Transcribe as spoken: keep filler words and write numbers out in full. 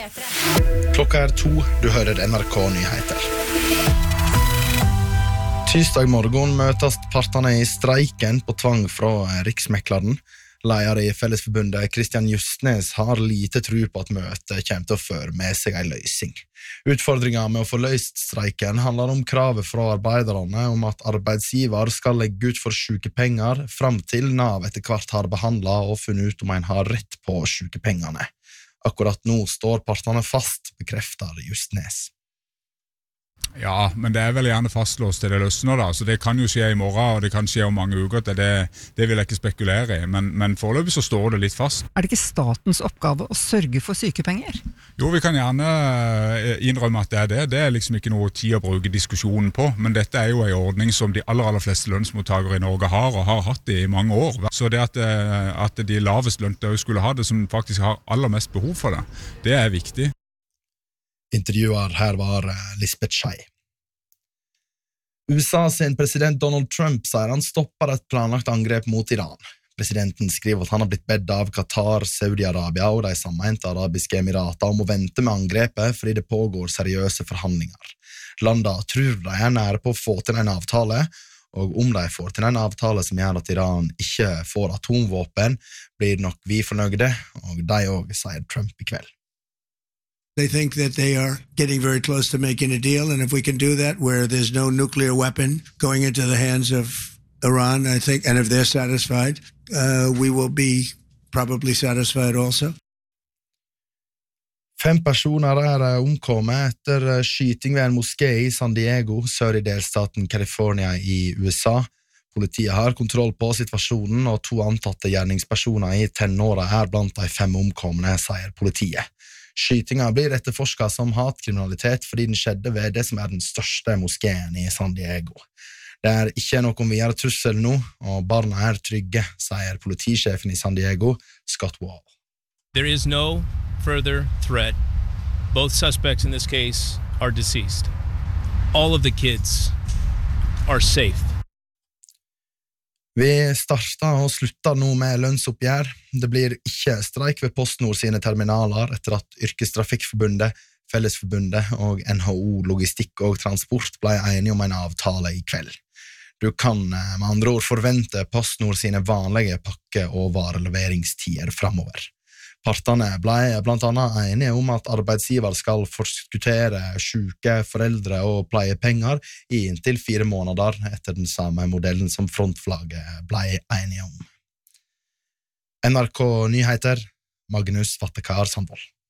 Klokka er to, du hører N R K-nyheter. Tirsdag morgen møtes partene i streiken på tvang fra Riksmekleren. Leder i Fellesforbundet Kristian Justnes har lite tro på at møtet kommer til å føre med seg en løsning. Utfordringen med å få løst streiken handler om kravet fra arbeiderne om at arbeidsgiver skal legge ut for sykepenger frem til Nav etter hvert har behandlet og funnet ut om en har rett på sykepengene. Akkurat nå står partene fast, bekrefter Justnes. Ja, men det er vel gjerne fastlåst til det løsner da, så det kan jo skje i morgen, og det kan skje om mange uker, det, det vil jeg ikke spekulere i, men, men foreløpig så står det litt fast. Er det ikke statens oppgave å sørge for sykepenger? Jo, vi kan gjerne innrømme at det er det, det er liksom ikke noe tid å bruke diskusjonen på, men dette er jo en ordning som de aller, aller fleste lønnsmottakere i Norge har, og har hatt det i mange år. Så det at, at de lavest lønte skulle ha det, som faktisk har aller mest behov for det, det er viktig. Intervjuer her var Lisbeth Schei. U S A sin president Donald Trump sier han stopper et planlagt angrep mot Iran. Presidenten skriver at han har blitt bedt av Qatar, Saudi-Arabia og de sammente arabiske emirater om å vente med angrepet fordi det pågår seriøse forhandlinger. Landet tror de er nære på å få til en avtale, og om de får til en avtale som gjør at Iran ikke får atomvåpen, blir nok vi fornøyde, og de også, sier Trump i kveld. They think that they are getting very close to making a deal, and if we can do that where there's no nuclear weapon going into the hands of Iran, I think, and if they're satisfied, uh, we will be probably satisfied also. Fem personer er omkommet etter skyting ved en moské i San Diego, sør i delstaten California i U S A. Politiet har kontroll på situasjonen, og to antatte gjerningspersoner i tenåra er blant de fem omkomne, sier politiet. Skytinga blir etterforsket som hatkriminalitet fordi den skjedde ved det som er den største moskeen i San Diego. Det er ikke noen videre trussel nå, og barna er trygge, sier politisjefen i San Diego, Scott Wall. There is no further threat. Both suspects in this case are deceased. All of the kids are safe. Vi starter og slutter nå med lønnsoppgjør. Det blir ikke streik ved PostNord sine terminaler etter at Yrkestrafikkforbundet, Fellesforbundet og N H O Logistikk og Transport ble enige om en avtale i kveld. Du kan med andre ord forvente PostNord sine vanlige pakke- og vareleveringstider fremover. Partene ble blant annet enige om at arbeidsgiver skal forskuttere syke, foreldre og pleiepenger i inntil fire måneder etter den samme modellen som frontflagget ble enige om. N R K Nyheter, Magnus Vattekar Sandvold.